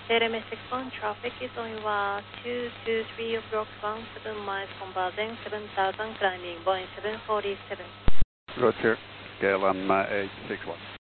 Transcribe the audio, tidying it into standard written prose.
KLM 6-1, traffic is on your 223 approx 7 miles converging, 7000 climbing, Boeing 747. Roger, KLM 861.